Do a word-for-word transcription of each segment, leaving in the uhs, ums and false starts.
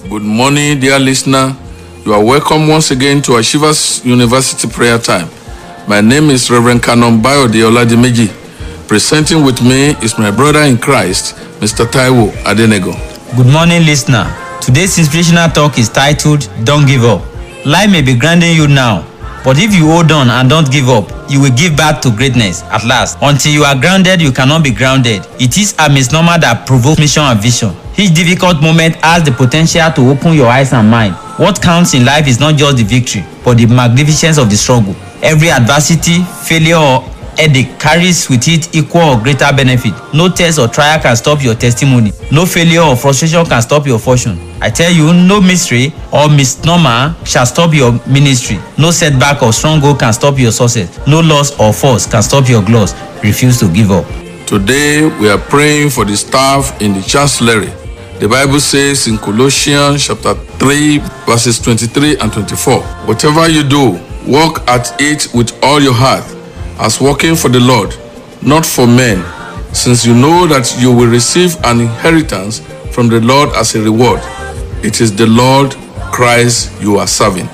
Good morning, dear listener. You are welcome once again to Achievers University Prayer Time. My name is Reverend Canon Bayode Oladimeji. Presenting with me is my brother in Christ, Mister Taiwo Adenego. Good morning, listener. Today's inspirational talk is titled, Don't Give Up. Life may be granting you now, but if you hold on and don't give up, you will give back to greatness at last. Until you are grounded, you cannot be grounded. It is a misnomer that provokes mission and vision. Each difficult moment has the potential to open your eyes and mind. What counts in life is not just the victory, but the magnificence of the struggle. Every adversity, failure, or headache carries with it equal or greater benefit. No test or trial can stop your testimony. No failure or frustration can stop your fortune. I tell you, no mystery or misnomer shall stop your ministry. No setback or stronghold can stop your success. No loss or force can stop your gloss. Refuse to give up. Today, we are praying for the staff in the chancellery. The Bible says in Colossians chapter three, verses twenty-three and twenty-four, whatever you do, work at it with all your heart, as working for the Lord, not for men, since you know that you will receive an inheritance from the Lord as a reward. It is the Lord Christ you are serving.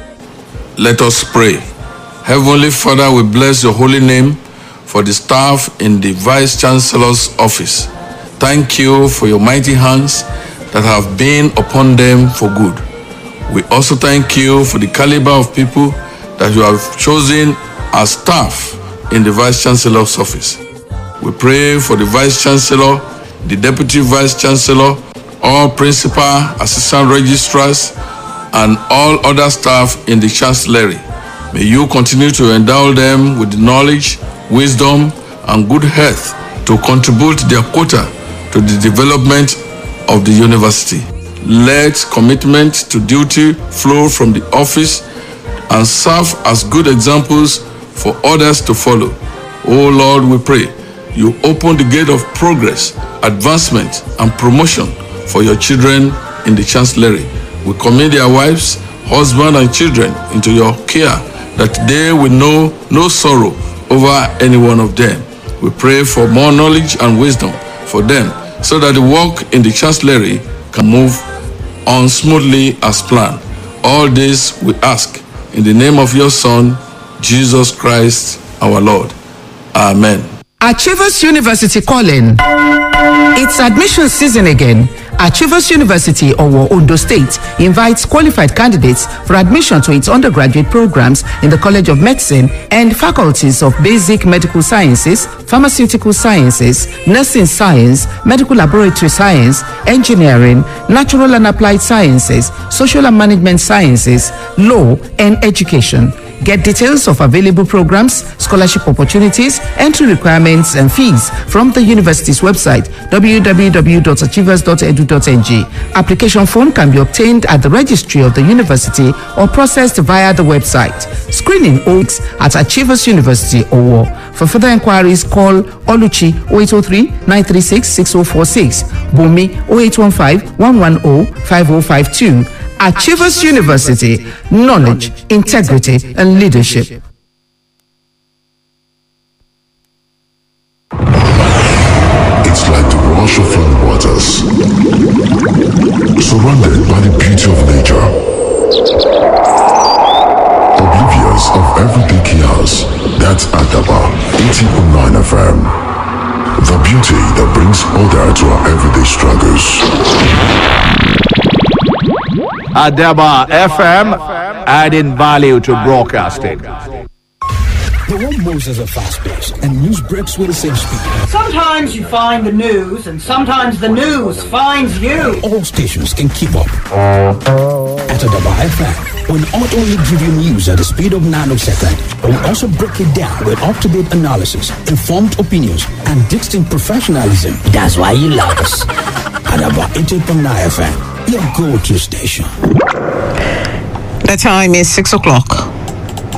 Let us pray. Heavenly Father, we bless your holy name for the staff in the Vice Chancellor's office. Thank you for your mighty hands that have been upon them for good. We also thank you for the caliber of people that you have chosen as staff in the Vice Chancellor's office. We pray for the Vice Chancellor, the Deputy Vice Chancellor, all principal, assistant registrars, and all other staff in the chancellery. May you continue to endow them with knowledge, wisdom, and good health to contribute their quota to the development of the university. Let commitment to duty flow from the office and serve as good examples for others to follow. Oh Lord, we pray you open the gate of progress, advancement, and promotion for your children in the chancellery. We commit their wives, husband, and children into your care, that they will know no sorrow over any one of them. We pray for more knowledge and wisdom for them, so that the work in the chancellery can move on smoothly as planned. All this we ask in the name of your Son, Jesus Christ, our Lord. Amen. Achievers University calling. It's admission season again. Achievers University, Owo, Ondo State, invites qualified candidates for admission to its undergraduate programs in the College of Medicine and faculties of Basic Medical Sciences, Pharmaceutical Sciences, Nursing Science, Medical Laboratory Science, Engineering, Natural and Applied Sciences, Social and Management Sciences, Law, and Education. Get details of available programs, scholarship opportunities, entry requirements, and fees from the university's website, w w w dot achievers dot e d u dot n g. Application form can be obtained at the registry of the university or processed via the website. Screening holds at Achievers University, Owo. For further inquiries, call Oluchi oh eight oh three, nine three six, six oh four six, Bumi oh eight one five, one one oh, five oh five two. Achievers University, knowledge, integrity, and leadership. It's like the rush of flood waters, surrounded by the beauty of nature, oblivious of everyday chaos. That's Adaba eighty point nine F M. The beauty that brings order to our everyday struggles. Adaba F M, adding value to broadcasting. The world moves at a fast pace, and news breaks with the same speed. Sometimes you find the news, and sometimes the news finds you. All stations can keep up. At Adaba F M, we'll not only give you news at the speed of nanosecond, but we'll also break it down with up-to-date analysis, informed opinions, and distinct professionalism. That's why you love us. Adaba eighty point nine F M. Your go-to station. The time is six o'clock.